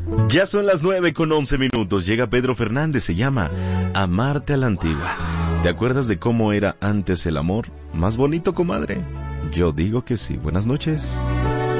Ya son las 9:11. Llega Pedro Fernández, se llama Amarte a la Antigua. ¿Te acuerdas de cómo era antes el amor? ¿Más bonito, comadre? Yo digo que sí. Buenas noches.